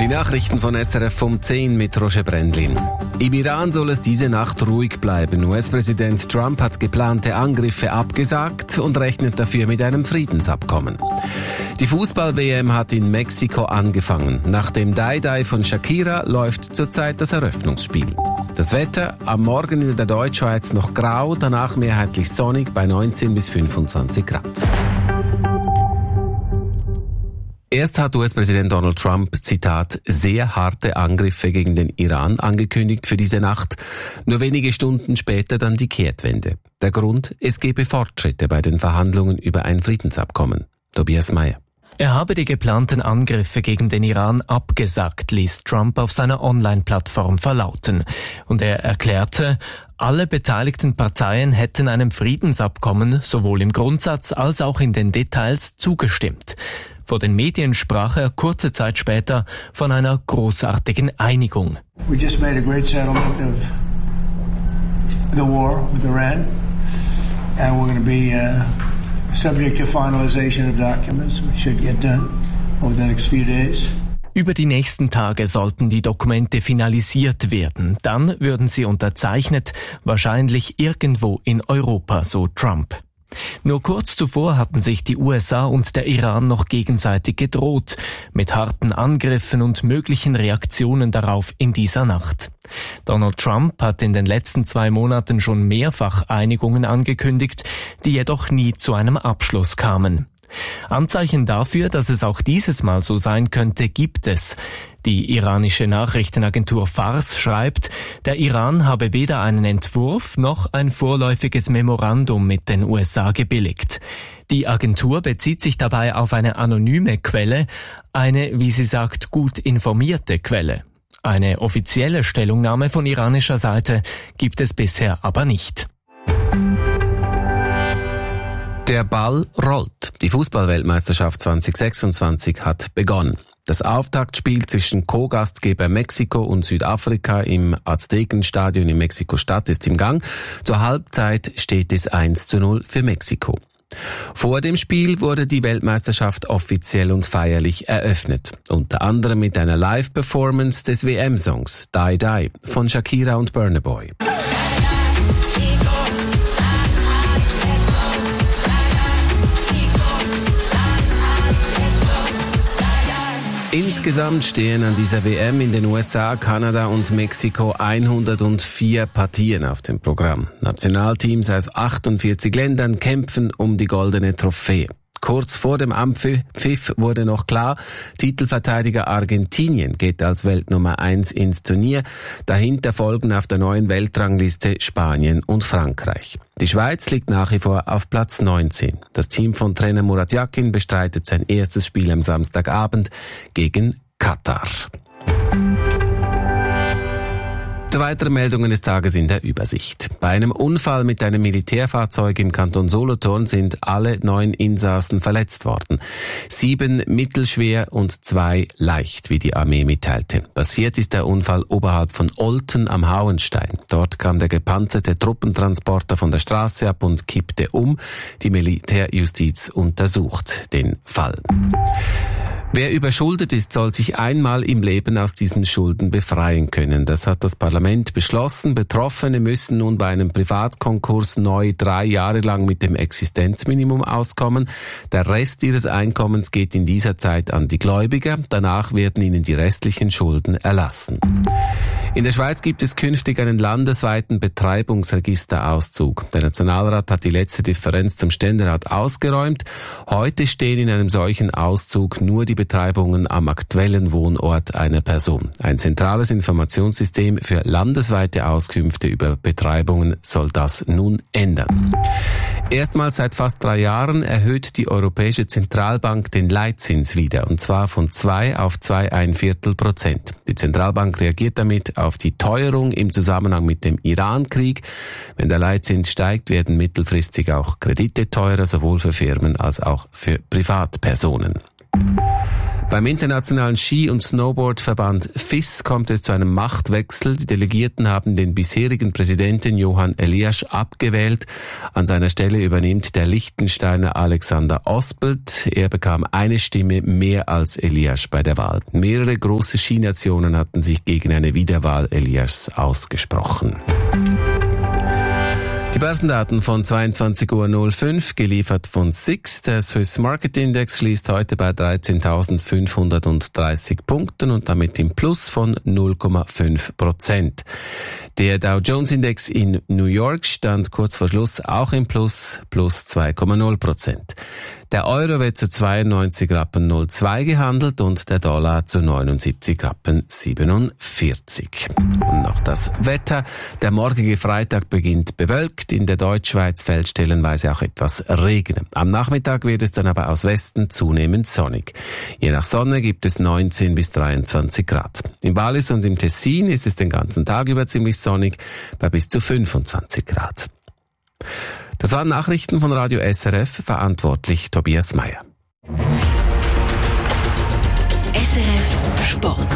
Die Nachrichten von SRF um 10 mit Roger Brändlin. Im Iran soll es diese Nacht ruhig bleiben. US-Präsident Trump hat geplante Angriffe abgesagt und rechnet dafür mit einem Friedensabkommen. Die Fußball-WM hat in Mexiko angefangen. Nach dem Die-Die von Shakira läuft zurzeit das Eröffnungsspiel. Das Wetter, am Morgen in der Deutschschweiz noch grau, danach mehrheitlich sonnig bei 19 bis 25 Grad. Erst hat US-Präsident Donald Trump, Zitat, sehr harte Angriffe gegen den Iran angekündigt für diese Nacht. Nur wenige Stunden später dann die Kehrtwende. Der Grund, es gebe Fortschritte bei den Verhandlungen über ein Friedensabkommen. Tobias Meyer. Er habe die geplanten Angriffe gegen den Iran abgesagt, ließ Trump auf seiner Online-Plattform verlauten. Und er erklärte, alle beteiligten Parteien hätten einem Friedensabkommen sowohl im Grundsatz als auch in den Details zugestimmt. Vor den Medien sprach er kurze Zeit später von einer großartigen Einigung. We just made a great settlement of the war with Iran, and we're going to be subject to finalization of documents. We should get done over the next few days. Über die nächsten Tage sollten die Dokumente finalisiert werden. Dann würden sie unterzeichnet, wahrscheinlich irgendwo in Europa, so Trump. Nur kurz zuvor hatten sich die USA und der Iran noch gegenseitig gedroht, mit harten Angriffen und möglichen Reaktionen darauf in dieser Nacht. Donald Trump hat in den letzten 2 Monaten schon mehrfach Einigungen angekündigt, die jedoch nie zu einem Abschluss kamen. Anzeichen dafür, dass es auch dieses Mal so sein könnte, gibt es. Die iranische Nachrichtenagentur Fars schreibt, der Iran habe weder einen Entwurf noch ein vorläufiges Memorandum mit den USA gebilligt. Die Agentur bezieht sich dabei auf eine anonyme Quelle, eine, wie sie sagt, gut informierte Quelle. Eine offizielle Stellungnahme von iranischer Seite gibt es bisher aber nicht. Der Ball rollt. Die Fußball-Weltmeisterschaft 2026 hat begonnen. Das Auftaktspiel zwischen Co-Gastgeber Mexiko und Südafrika im Aztekenstadion in Mexiko-Stadt ist im Gang. Zur Halbzeit steht es 1:0 für Mexiko. Vor dem Spiel wurde die Weltmeisterschaft offiziell und feierlich eröffnet. Unter anderem mit einer Live-Performance des WM-Songs Die Die von Shakira und Burna Boy. Insgesamt stehen an dieser WM in den USA, Kanada und Mexiko 104 Partien auf dem Programm. Nationalteams aus 48 Ländern kämpfen um die goldene Trophäe. Kurz vor dem Anpfiff wurde noch klar, Titelverteidiger Argentinien geht als Weltnummer 1 ins Turnier. Dahinter folgen auf der neuen Weltrangliste Spanien und Frankreich. Die Schweiz liegt nach wie vor auf Platz 19. Das Team von Trainer Murat Yakin bestreitet sein erstes Spiel am Samstagabend gegen Katar. Zu weiteren Meldungen des Tages in der Übersicht. Bei einem Unfall mit einem Militärfahrzeug im Kanton Solothurn sind alle 9 Insassen verletzt worden. 7 mittelschwer und 2 leicht, wie die Armee mitteilte. Passiert ist der Unfall oberhalb von Olten am Hauenstein. Dort kam der gepanzerte Truppentransporter von der Straße ab und kippte um. Die Militärjustiz untersucht den Fall. Wer überschuldet ist, soll sich einmal im Leben aus diesen Schulden befreien können. Das hat das Parlament beschlossen. Betroffene müssen nun bei einem Privatkonkurs neu 3 Jahre lang mit dem Existenzminimum auskommen. Der Rest ihres Einkommens geht in dieser Zeit an die Gläubiger. Danach werden ihnen die restlichen Schulden erlassen. In der Schweiz gibt es künftig einen landesweiten Betreibungsregisterauszug. Der Nationalrat hat die letzte Differenz zum Ständerat ausgeräumt. Heute stehen in einem solchen Auszug nur die Betreibungen am aktuellen Wohnort einer Person. Ein zentrales Informationssystem für landesweite Auskünfte über Betreibungen soll das nun ändern. Erstmals seit fast 3 Jahren erhöht die Europäische Zentralbank den Leitzins wieder, und zwar von 2 auf 2,25%. Die Zentralbank reagiert damit auf die Teuerung im Zusammenhang mit dem Iran-Krieg. Wenn der Leitzins steigt, werden mittelfristig auch Kredite teurer, sowohl für Firmen als auch für Privatpersonen. Beim Internationalen Ski- und Snowboardverband FIS kommt es zu einem Machtwechsel. Die Delegierten haben den bisherigen Präsidenten Johan Elias abgewählt. An seiner Stelle übernimmt der Liechtensteiner Alexander Ospelt. Er bekam eine Stimme mehr als Elias bei der Wahl. Mehrere große Skinationen hatten sich gegen eine Wiederwahl Elias ausgesprochen. Die Börsendaten von 22.05 Uhr, geliefert von SIX. Der Swiss Market Index schließt heute bei 13.530 Punkten und damit im Plus von 0,5%. Der Dow Jones Index in New York stand kurz vor Schluss auch im Plus 2,0%. Der Euro wird zu 92,02 Rappen gehandelt und der Dollar zu 79,47 Rappen. Und noch das Wetter. Der morgige Freitag beginnt bewölkt. In der Deutschschweiz fällt stellenweise auch etwas Regen. Am Nachmittag wird es dann aber aus Westen zunehmend sonnig. Je nach Sonne gibt es 19 bis 23 Grad. Im Wallis und im Tessin ist es den ganzen Tag über ziemlich sonnig bei bis zu 25 Grad. Das waren Nachrichten von Radio SRF, verantwortlich Tobias Meyer. SRF Sport.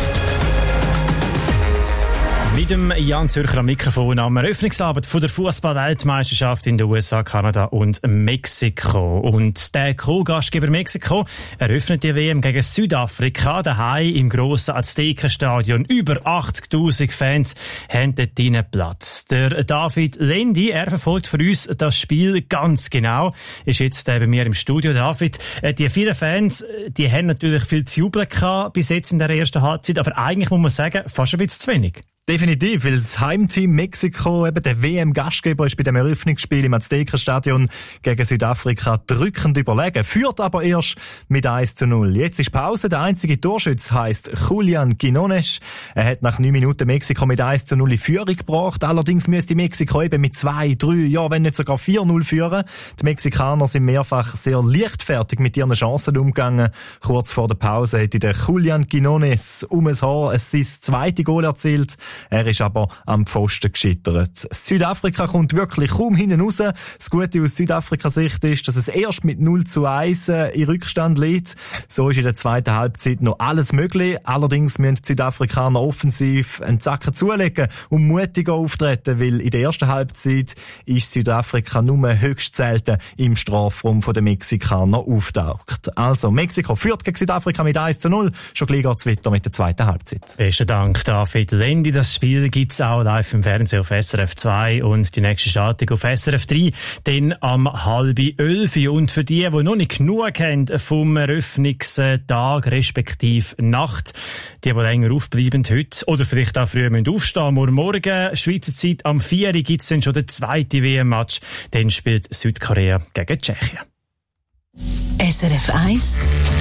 Mit dem Jan Zürcher am Mikrofon am Eröffnungsabend von der Fußball-Weltmeisterschaft in den USA, Kanada und Mexiko. Und der Co-Gastgeber Mexiko eröffnet die WM gegen Südafrika daheim im grossen Aztekenstadion. Über 80.000 Fans haben dort drinnen Platz. Der David Lendi, er verfolgt für uns das Spiel ganz genau, ist jetzt bei mir im Studio. David, die vielen Fans, die haben natürlich viel zu jubeln gehabt bis jetzt in der ersten Halbzeit, aber eigentlich muss man sagen, fast ein bisschen zu wenig. Definitiv, weil das Heimteam Mexiko, eben der WM-Gastgeber, ist bei dem Eröffnungsspiel im Aztekenstadion gegen Südafrika drückend überlegen, führt aber erst mit 1:0. Jetzt ist Pause, der einzige Torschütze heisst Julian Quinones. Er hat nach 9 Minuten Mexiko mit 1:0 in Führung gebracht, allerdings müsste Mexiko eben mit 2, 3, ja wenn nicht sogar 4:0 führen. Die Mexikaner sind mehrfach sehr leichtfertig mit ihren Chancen umgegangen. Kurz vor der Pause hätte der Julian Quinones um ein Haar sein zweites Goal erzielt. Er ist aber am Pfosten gescheitert. Südafrika kommt wirklich kaum hinten raus. Das Gute aus Südafrikas Sicht ist, dass es erst mit 0:1 in Rückstand liegt. So ist in der zweiten Halbzeit noch alles möglich. Allerdings müssen die Südafrikaner offensiv einen Zacken zulegen und mutiger auftreten, weil in der ersten Halbzeit ist Südafrika nur höchst selten im Strafraum der Mexikaner auftaucht. Also, Mexiko führt gegen Südafrika mit 1:0. Schon gleich geht's weiter mit der zweiten Halbzeit. Besten Dank, David Lendi. Das Spiel gibt's auch live im Fernsehen auf SRF 2 und die nächste Startung auf SRF 3, dann am 10:30. Und für die noch nicht genug haben vom Eröffnungstag, respektive Nacht, die länger aufbleiben heute oder vielleicht auch früh aufstehen müssen, morgen Schweizer Zeit am 4 Uhr gibt's dann schon den zweiten WM-Match. Dann spielt Südkorea gegen Tschechien. SRF 1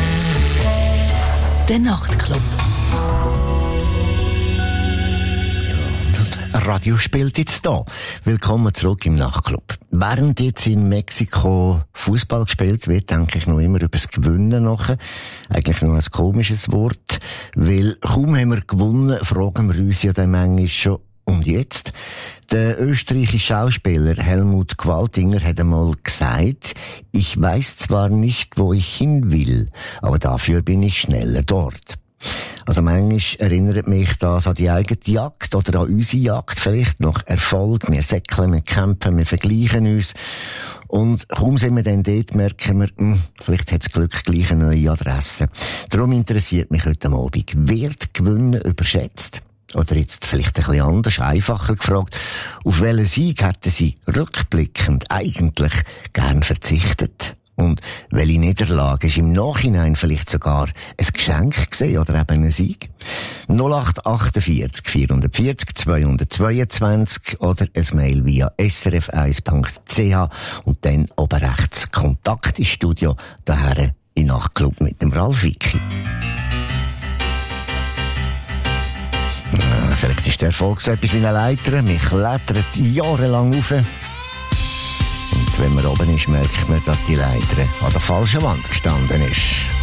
Der Nachtclub. Radio spielt jetzt da. Willkommen zurück im Nachtclub. Während jetzt in Mexiko Fußball gespielt wird, denke ich noch immer über das Gewinnen nach. Eigentlich noch ein komisches Wort. Weil kaum haben wir gewonnen, fragen wir uns ja dann manchmal schon, und jetzt? Der österreichische Schauspieler Helmut Gwaltinger hat einmal gesagt, ich weiß zwar nicht, wo ich hin will, aber dafür bin ich schneller dort. Also manchmal erinnert mich das an die eigene Jagd oder an unsere Jagd vielleicht nach Erfolg. Wir säckeln, wir campen, wir vergleichen uns. Und kaum sind wir dann dort, merken wir, vielleicht hat das Glück gleich eine neue Adresse. Darum interessiert mich heute Abend, wird Gewinnen überschätzt? Oder jetzt vielleicht ein bisschen anders, einfacher gefragt, auf welchen Sieg hätten Sie rückblickend eigentlich gern verzichtet? Und welche Niederlage ist im Nachhinein vielleicht sogar ein Geschenk gewesen oder eben ein Sieg? 0848 440 222 oder ein Mail via srf1.ch und dann oben rechts Kontakt ins Studio, daher in Nachtclub mit dem Ralf Wicki. Vielleicht ist der Erfolg so etwas wie eine Leiter. Man klettert jahrelang rauf. Und wenn man oben ist, merkt man, dass die Leiter an der falschen Wand gestanden ist.